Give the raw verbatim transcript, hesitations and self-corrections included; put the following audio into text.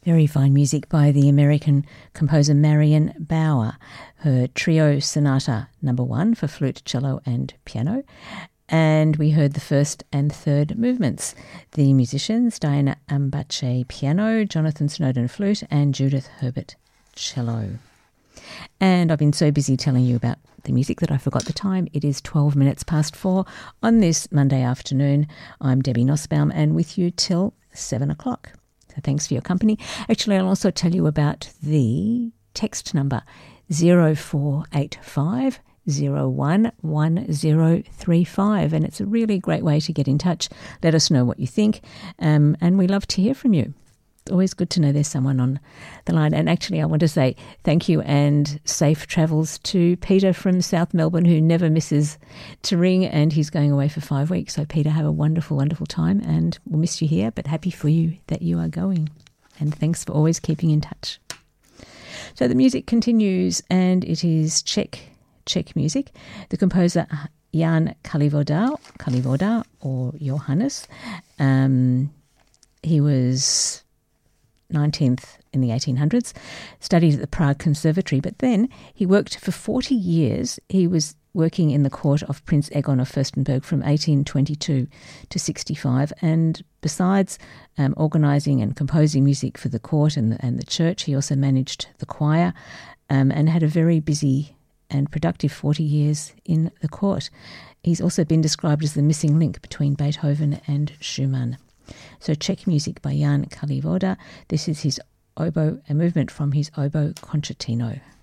Very fine music by the American composer Marion Bauer, her Trio Sonata number one for flute, cello and piano. And we heard the first and third movements. The musicians, Diana Ambache piano, Jonathan Snowden flute and Judith Herbert cello. And I've been so busy telling you about the music that I forgot the time. It is twelve minutes past four on this Monday afternoon. I'm Debbie Nussbaum and with you till seven o'clock. So thanks for your company. Actually, I'll also tell you about the text number zero four eight five zero one one zero three five, and it's a really great way to get in touch. Let us know what you think, um, and we love to hear from you. It's always good to know there's someone on the line. And actually, I want to say thank you and safe travels to Peter from South Melbourne, who never misses to ring, and he's going away for five weeks. So Peter, have a wonderful, wonderful time, and we'll miss you here, but happy for you that you are going. And thanks for always keeping in touch. So the music continues, and it is Czech, Czech music. The composer Jan Kalivoda, Kalivoda or Johannes, um, he was nineteenth in the eighteen hundreds, studied at the Prague Conservatory, but then he worked for forty years. He was working in the court of Prince Egon of Fürstenberg from eighteen twenty-two to sixty-five, and besides um, organising and composing music for the court and the, and the church, he also managed the choir um, and had a very busy and productive forty years in the court. He's also been described as the missing link between Beethoven and Schumann. So Czech music by Jan Kalivoda. This is his oboe, a movement from his oboe concertino.